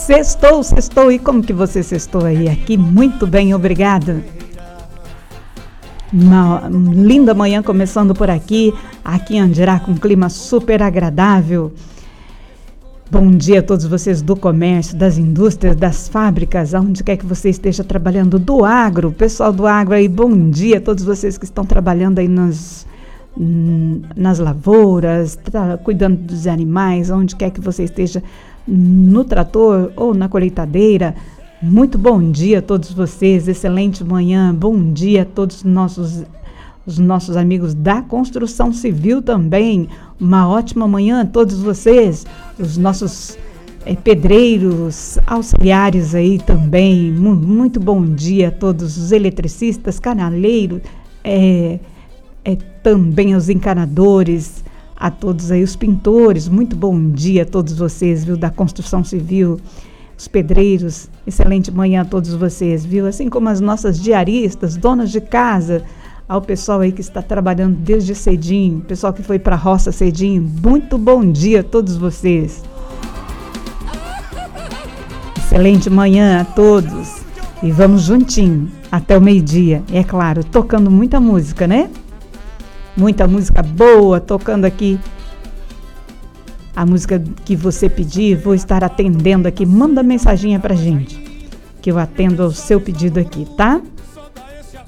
Sextou, sextou. E como que você sextou aí? Aqui, muito bem, obrigada. Uma linda manhã começando por aqui em Andirá, com um clima super agradável. Bom dia a todos vocês do comércio, das indústrias, das fábricas, aonde quer que você esteja trabalhando, do agro, pessoal do agro aí, bom dia a todos vocês que estão trabalhando aí nas lavouras, cuidando dos animais, onde quer que você esteja, no trator ou na colheitadeira. Muito bom dia a todos vocês, excelente manhã, bom dia a todos os nossos amigos da construção civil também, uma ótima manhã a todos vocês, os nossos pedreiros, auxiliares aí também, muito bom dia a todos os eletricistas, canaleiros, também aos encanadores, a todos aí os pintores, muito bom dia a todos vocês, viu, da construção civil, os pedreiros, excelente manhã a todos vocês, viu, assim como as nossas diaristas, donas de casa, ao pessoal aí que está trabalhando desde cedinho, pessoal que foi para a roça cedinho, muito bom dia a todos vocês. Excelente manhã a todos e vamos juntinho até o meio-dia, é claro, tocando muita música, né? Muita música boa, tocando aqui a música que você pedir, vou estar atendendo aqui, manda mensaginha pra gente, que eu atendo ao seu pedido aqui, tá?